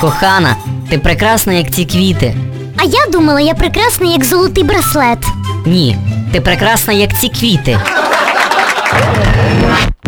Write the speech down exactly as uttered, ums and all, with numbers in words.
Кохана, ти прекрасна, як ці квіти. А я думала, я прекрасна, як золотий браслет. Ні, ти прекрасна, як ці квіти.